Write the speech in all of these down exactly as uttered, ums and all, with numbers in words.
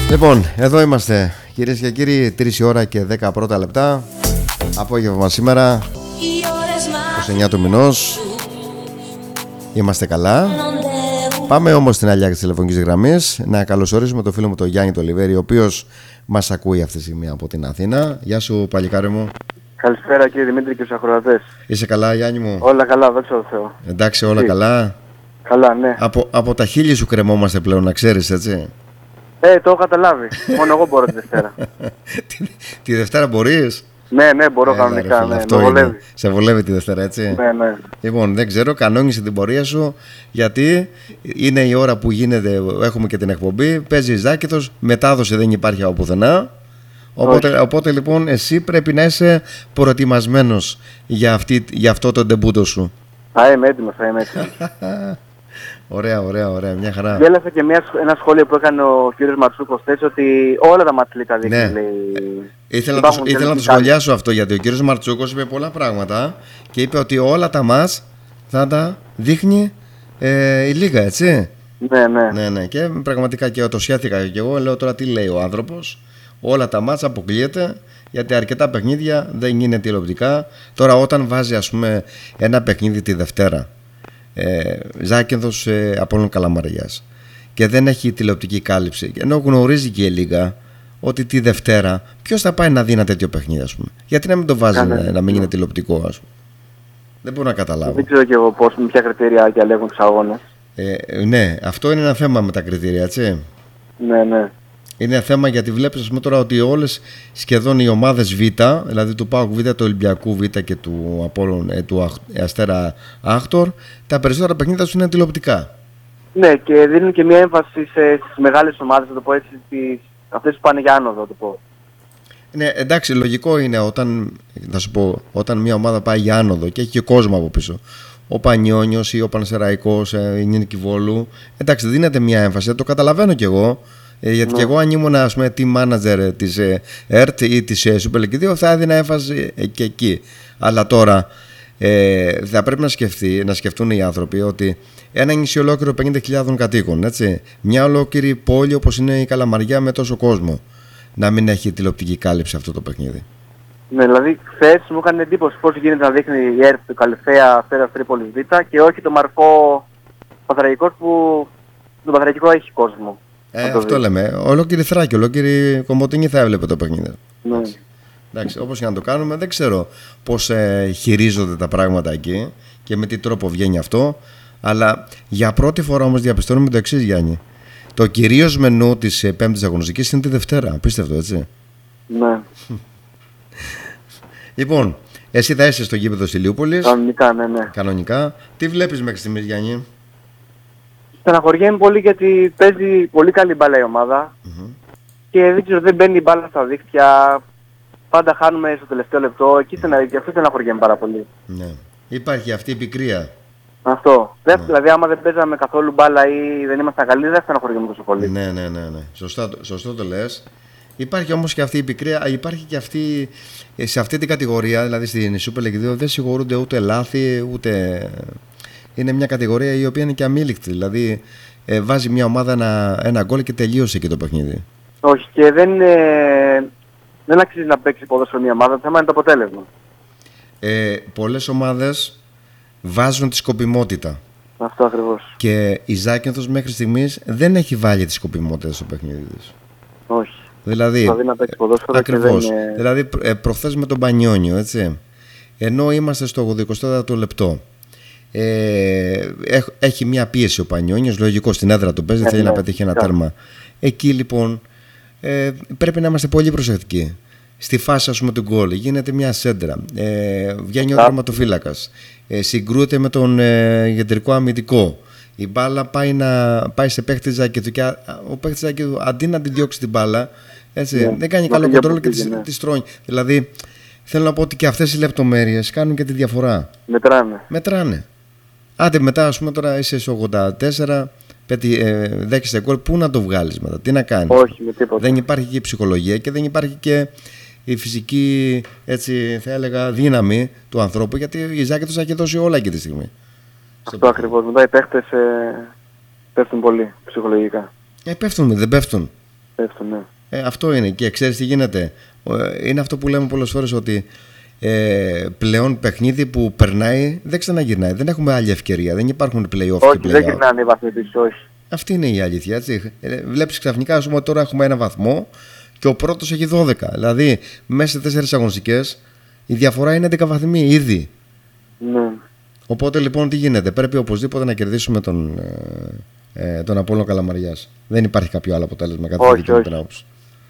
Λοιπόν, εδώ είμαστε κυρίες και κύριοι, τρεις η ώρα και δέκα πρώτα λεπτά. Απόγευμα σήμερα, είκοσι εννέα του μηνός. Είμαστε καλά. Πάμε όμως στην αλιά της τηλεφωνικής γραμμής να καλωσορίσουμε το φίλο μου τον Γιάννη τον Λιβέρη, ο οποίος μας ακούει αυτή τη στιγμή από την Αθήνα. Γεια σου παλικάρι μου. Καλησπέρα κύριε Δημήτρη και στους ακροατές. Είσαι καλά Γιάννη μου? Όλα καλά, δόξα τω Θεώ. Εντάξει, όλα Τι? καλά. Καλά, ναι. Από, από τα χείλη σου κρεμόμαστε πλέον, να ξέρεις, έτσι. Ε, το έχω καταλάβει. Μόνο εγώ μπορώ τη Δευτέρα. τη, τη Δευτέρα μπορείς? Ναι, ναι, μπορώ Έλα, κανονικά. ρε, ναι, αυτό με βολεύει. Σε βολεύει τη Δευτέρα, έτσι. Ναι, ναι. Λοιπόν, δεν ξέρω, κανόνισε την πορεία σου, γιατί είναι η ώρα που γίνεται, έχουμε και την εκπομπή. Παίζει Ζάκηθος, μετάδοση δεν υπάρχει από πουθενά. Οπότε, οπότε λοιπόν εσύ πρέπει να είσαι προετοιμασμένος για, αυτή, για αυτό το ντεμπούτο σου. Θα είμαι έτοιμος, θα είμαι έτοιμος. Ωραία, ωραία, ωραία, μια χαρά. Γέλασα και μια, ένα σχόλιο που έκανε ο κύριος Μαρτσούκος χθες, ότι όλα τα ματσλίκα δείχνει. Ναι. Λέει, ήθελα να το, ήθελα να το σχολιάσω αυτό, γιατί ο κύριος Μαρτσούκος είπε πολλά πράγματα και είπε ότι όλα τα μάτς θα τα δείχνει ε, η Λίγα, έτσι. Ναι, ναι. ναι, ναι. Και πραγματικά και το σχέθηκα και εγώ, λέω τώρα τι λέει ο άνθρωπος. Όλα τα μάτς αποκλείεται, γιατί αρκετά παιχνίδια δεν είναι τηλεοπτικά. Τώρα όταν βάζει ας πούμε ένα παιχνίδι τη Δευτέρα, ε, Ζάκυνθος ε, Απόλλων Καλαμαριάς, και δεν έχει τηλεοπτική κάλυψη, ενώ γνωρίζει και η Λίγα ότι τη Δευτέρα ποιος θα πάει να δει ένα τέτοιο παιχνίδι, ας πούμε? Γιατί να μην το βάζει να, να μην είναι τηλεοπτικό, ας πούμε? Δεν μπορώ να καταλάβω. Δεν ξέρω και εγώ πώς, με ποια κριτήρια διαλέγουν τους αγώνες. ε, Ναι, αυτό είναι ένα θέμα με τα κριτήρια, έτσι. Ναι, ναι. Είναι θέμα, γιατί βλέπεις ας πούμε τώρα ότι όλες σχεδόν οι ομάδες Β, δηλαδή του ΠΑΟΚ Β, του Ολυμπιακού Β και του, Απόλλων, ε, του Αστέρα Άχτορ, τα περισσότερα παιχνίδια τους είναι τηλεοπτικά. Ναι, και δίνουν και μια έμφαση σε, στις μεγάλες ομάδες, να το πω έτσι, τις, αυτές που πάνε για άνοδο, να το πω. Ναι, εντάξει, λογικό είναι όταν, θα σου πω, όταν μια ομάδα πάει για άνοδο και έχει και κόσμο από πίσω. Ο Πανιόνιος ή ο Πανσεραϊκός, η Νίκη Βόλου, εντάξει, δίνεται μια έμφαση, το καταλαβαίνω κι εγώ. Ε, γιατί ναι. Και εγώ αν ήμουν ας πούμε team manager της ε, ΕΡΤ ή της ε, Super League δύο θα έδινα έμφαση ε, και εκεί. Αλλά τώρα ε, θα πρέπει να, σκεφτεί, να σκεφτούν οι άνθρωποι ότι ένα νησί ολόκληρο πενήντα χιλιάδων κατοίκων, έτσι, μια ολόκληρη πόλη όπως είναι η Καλαμαριά με τόσο κόσμο, να μην έχει τηλεοπτική κάλυψη αυτό το παιχνίδι. Ναι, δηλαδή χθες μου έκανε εντύπωση πώς γίνεται να δείχνει η ΕΡΤ του Καλυθέα Αστέρας Τρίπολης Β και όχι το Μαρκό Παθραϊκός, που το Παθραϊκό έχει κόσμο. Ε, αυτό δει. Λέμε. Ολόκληρη Θράκη, ολόκληρη Κομωτινή θα έβλεπε το παιχνίδι. Ναι. Εντάξει, όπως και να το κάνουμε, δεν ξέρω πώς ε, χειρίζονται τα πράγματα εκεί και με τι τρόπο βγαίνει αυτό. Αλλά για πρώτη φορά όμως διαπιστώνουμε το εξής, Γιάννη. Το κυρίως μενού της ε, πέμπτης αγωνιστικής είναι τη Δευτέρα. Απίστευτο, έτσι. Ναι. Λοιπόν, εσύ θα είσαι στο γήπεδο της Ηλιούπολης. Κανονικά, ναι, ναι. Κανονικά. Τι βλέπεις μέχρι στιγμής, Γιάννη? Στεναχωριέμαι πολύ γιατί παίζει πολύ καλή μπάλα η ομάδα mm-hmm. και δεν ξέρω, δεν μπαίνει η μπάλα στα δίχτυα, πάντα χάνουμε στο τελευταίο λεπτό, εκεί στεναχωριέμαι, αυτό στεναχωριέμαι πάρα πολύ. Ναι. Υπάρχει αυτή η πικρία. Αυτό. Ναι. Δηλαδή άμα δεν παίζαμε καθόλου μπάλα ή δεν ήμασταν καλοί, δεν στεναχωριέμαι τόσο πολύ. Ναι, ναι, ναι, ναι. Σωστά, σωστό το λες. Υπάρχει όμως και αυτή η πικρία, υπάρχει και αυτή, σε αυτή την κατηγορία, δηλαδή στην Super League δύο δεν συγχωρούνται ούτε λάθη, ούτε... Είναι μια κατηγορία η οποία είναι και αμήλικτη. Δηλαδή ε, βάζει μια ομάδα ένα, ένα γκολ και τελείωσε και το παιχνίδι. Όχι, και δεν, ε, δεν αξίζει να παίξει ποδόσφαιρο μια ομάδα, το θέμα είναι το αποτέλεσμα. Ε, πολλές ομάδες βάζουν τη σκοπιμότητα. Αυτό ακριβώς. Και η Ζάκυνθος μέχρι στιγμής δεν έχει βάλει τη σκοπιμότητα στο παιχνίδι της. Όχι. Δηλαδή, δηλαδή να παίξει ποδόσφαιρο. Ακριβώς. Και δεν είναι... Δηλαδή ε, προχθές με τον Πανιόνιο, έτσι. Ενώ είμαστε στο ογδοηκοστό τέταρτο λεπτό. Ε, έχει μια πίεση ο Πανιόνιος, λογικό, στην έδρα του παίζει, ε, θέλει ναι, να πετύχει ένα τέρμα. Εκεί λοιπόν ε, πρέπει να είμαστε πολύ προσεκτικοί. Στη φάση ας πούμε του γκολ γίνεται μια σέντρα, ε, βγαίνει ο τερματοφύλακας, ε, συγκρούεται με τον ε, κεντρικό αμυντικό, η μπάλα πάει, να, πάει σε παίχτη Ζάκηθου και ο παίχτης Ζάκηθου αντί να την διώξει την μπάλα, έτσι, ναι, δεν κάνει καλό κοντρόλ και τη, τη στρώνει. Δηλαδή θέλω να πω ότι και αυτές οι λεπτομέρειες κάνουν και τη διαφορά. Μετράνε. Μετράνε. Άντε μετά, ας πούμε, τώρα είσαι στο ογδόντα τέσσερα, πέτει, ε, δέχεσαι γκολ, πού να το βγάλεις μετά, τι να κάνεις? Όχι, με τίποτα. Δεν υπάρχει και η ψυχολογία και δεν υπάρχει και η φυσική, έτσι θα έλεγα, δύναμη του ανθρώπου, γιατί η Ζάκηθος έχει δώσει όλα εκεί τη στιγμή. Αυτό ακριβώς. Μετά οι παίχτες ε, πέφτουν πολύ ψυχολογικά. Ε, πέφτουν, δεν πέφτουν. πέφτω, ναι. Ε, αυτό είναι. Και ξέρεις τι γίνεται. Είναι αυτό που λέμε πολλές φορές, ότι ε, πλέον παιχνίδι που περνάει δεν ξαναγυρνάει. Δεν έχουμε άλλη ευκαιρία. Δεν υπάρχουν play-off Όχι, και play-out. δεν γυρνάνε οι βαθμοί πίσω, όχι. Αυτή είναι η αλήθεια, έτσι. Ε, βλέπεις ξαφνικά, ας πούμε, τώρα έχουμε ένα βαθμό και ο πρώτος έχει δώδεκα. Δηλαδή, μέσα σε τέσσερις αγωνιστικές η διαφορά είναι έντεκα βαθμοί ήδη. Ναι. Οπότε λοιπόν τι γίνεται, πρέπει οπωσδήποτε να κερδίσουμε τον, ε, τον Απόλλωνα Καλαμαριάς. Δεν υπάρχει κάποιο άλλο αποτέλεσμα, κάτι όχι, όχι. την άποψη.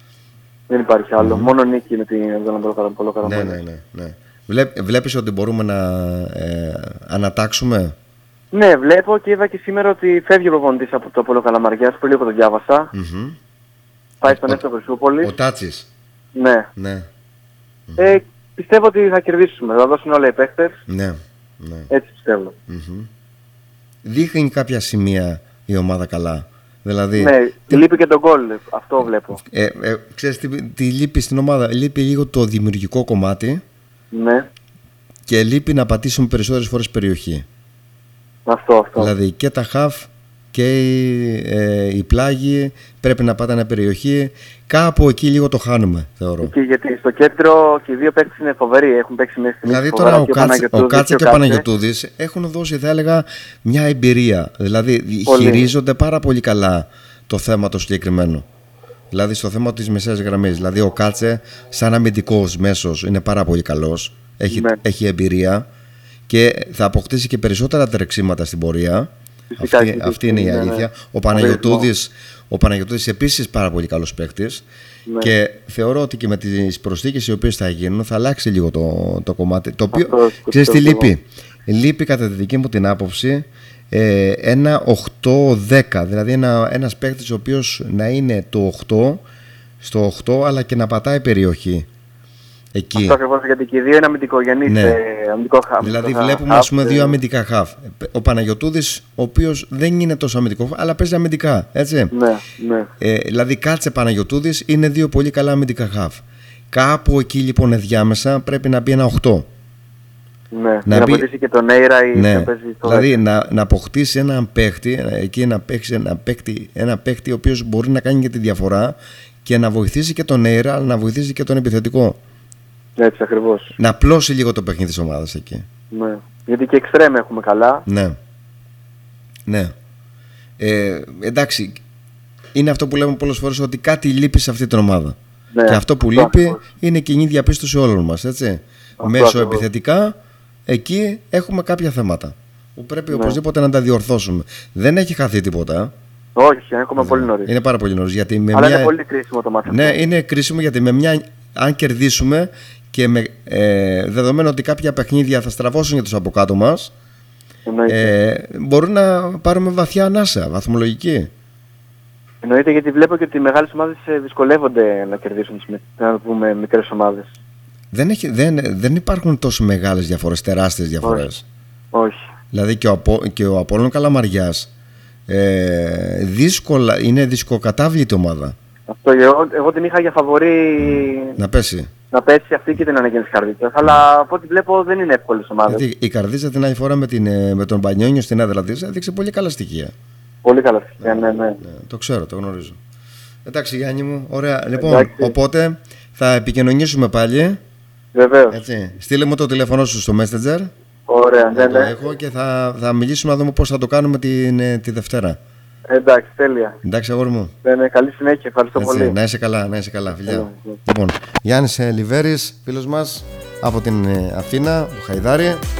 Δεν υπάρχει άλλο. Mm-hmm. Μόνο νίκη με την Απόλλωνα Καλαμαριάς. Ναι, ναι, ναι, ναι. Βλέ, βλέπεις ότι μπορούμε να ε, ανατάξουμε. Ναι, βλέπω και είδα και σήμερα ότι φεύγει ο προπονητής από το Απόλλωνα Καλαμαριάς, που λίγο το διάβασα. Mm-hmm. Πάει στον Εύστο Χρυσούπολη. Ο Τάτσης. Ναι. Ναι. Ε, πιστεύω ότι θα κερδίσουμε, θα δώσουν όλα οι παίχτες. Ναι. Ναι. Έτσι πιστεύω. Mm-hmm. Δείχνει κάποια σημεία η ομάδα καλά. Δηλαδή, ναι, τι... λείπει και τον γκολ, αυτό βλέπω. Ε, ε, ξέρεις τι, τι λείπει στην ομάδα, λείπει λίγο το δημιουργικό κομμάτι. Ναι. Και λείπει να πατήσουμε περισσότερες φορές περιοχή. Αυτό, αυτό. Δηλαδή και τα χαφ και οι, ε, οι πλάγοι πρέπει να πατάνε περιοχή. Κάπου εκεί λίγο το χάνουμε, θεωρώ. Και γιατί στο κέντρο και οι δύο παίκτες είναι φοβεροί, έχουν παίξει μέσα στην Δηλαδή τώρα ο, Κάτσε, ο Κάτσε και ο Παναγιωτούδης έχουν δώσει, θα έλεγα, μια εμπειρία. Δηλαδή πολύ. Χειρίζονται πάρα πολύ καλά το θέμα το συγκεκριμένο. Δηλαδή στο θέμα της μεσαίας γραμμής. Δηλαδή ο Κάτσε σαν αμυντικός μέσος είναι πάρα πολύ καλός. Έχει, ναι. έχει εμπειρία και θα αποκτήσει και περισσότερα τρεξίματα στην πορεία. Φυσικά, αυτή, αυτή είναι η αλήθεια. Ναι, ναι. Ο Παναγιωτούδης, ο Παναγιωτούδης επίσης πάρα πολύ καλός παίκτης. Ναι. Και θεωρώ ότι και με τις προσθήκες οι οποίες θα γίνουν θα αλλάξει λίγο το, το κομμάτι. Το οποίο, αυτό, ξέρεις τι λείπει. Λείπει κατά τη δική μου την άποψη ε, ένα οκτώ δέκα. Δηλαδή ένα, ένας παίκτης ο οποίος να είναι το οκτώ στο οκτώ αλλά και να πατάει περιοχή. Εκεί. Αυτό ακριβώς, γιατί και οι δύο είναι αμυντικογενείς. Ναι. Ε, αμυντικό χαφ. Δηλαδή βλέπουμε ας πούμε δύο αμυντικά χαφ. Ο Παναγιωτούδης, ο οποίος δεν είναι τόσο αμυντικό, αλλά παίζει αμυντικά, έτσι. Ναι, ναι. Ε, δηλαδή Κάτσε Παναγιωτούδης είναι δύο πολύ καλά αμυντικά χαφ. Κάπου εκεί λοιπόν ενδιάμεσα πρέπει να μπει ένα οκτώ. Ναι, να αποκτήσει και τον Έιρα ή ναι. να παίζει το Δηλαδή να, να αποκτήσει έναν παίχτη, εκεί να παίξει ένα παίχτη, ένα παίχτη ο οποίος μπορεί να κάνει και τη διαφορά και να βοηθήσει και τον Έιρα, αλλά να βοηθήσει και τον επιθετικό. Έτσι ακριβώς. Να απλώσει λίγο το παιχνίδι της ομάδας εκεί. Ναι. Γιατί και εξτρέμ έχουμε καλά. Ναι. Ναι. Ε, εντάξει, είναι αυτό που λέμε πολλές φορές, ότι κάτι λείπει σε αυτή την ομάδα. Ναι. Και αυτό που αυτό λείπει αυτό. Είναι κοινή διαπίστωση όλων μας, έτσι. Αυτό Μέσω αυτό. επιθετικά, εκεί έχουμε κάποια θέματα που πρέπει ναι. οπωσδήποτε να τα διορθώσουμε. Δεν έχει χαθεί τίποτα. Όχι, έχουμε ναι. πολύ νωρίς. Είναι πάρα πολύ νωρίς. Γιατί με Αλλά μια... είναι πολύ κρίσιμο το μάτι. Ναι, είναι κρίσιμο γιατί με μια... αν κερδίσουμε και με, ε, δεδομένου ότι κάποια παιχνίδια θα στραβώσουν για τους από κάτω μας, ε, μπορούν να πάρουμε βαθιά ανάσα, βαθμολογική. Εννοείται, γιατί βλέπω και ότι οι μεγάλες ομάδες δυσκολεύονται να κερδίσουν τις να πούμε, μικρές ομάδες. Δεν, έχει, δεν, δεν υπάρχουν τόσο μεγάλες διαφορές, τεράστιες διαφορές. Όχι. Όχι. Δηλαδή και ο, Απο, και ο Απόλλων Καλαμαριάς ε, δύσκολα, είναι δυσκοκατάβλητη ομάδα. Αυτό, εγώ, εγώ την είχα για φαβορί να πέσει. Να πέσει αυτή και την αναγκαία της Καρδίτσας. Αλλά από ό,τι βλέπω δεν είναι εύκολες ομάδες. Γιατί η Καρδίτσα την άλλη φορά με, την, με τον Πανιόνιο στην έδρα της έδειξε πολύ καλά στοιχεία. Πολύ καλά στοιχεία, ναι, ναι. ναι. ναι το ξέρω, το γνωρίζω. Εντάξει Γιάννη μου, ωραία. Λοιπόν, εντάξει. Οπότε θα επικοινωνήσουμε πάλι. Βεβαίως. Έτσι. Στείλε μου το τηλέφωνο σου στο Messenger. Ωραία, ναι, ναι. Το έχω και θα, θα μιλήσουμε να δούμε πώς θα το κάνουμε την, τη Δευτέρα. Εντάξει, τέλεια. Εντάξει, αγόρι μου. Ναι, ναι, καλή συνέχεια, ευχαριστώ Έτσι, πολύ. Να είσαι καλά, να είσαι καλά, φιλιά. Yeah, yeah. Λοιπόν, Γιάννης Λιβέρης, φίλος μας από την Αθήνα, του Χαϊδάρη.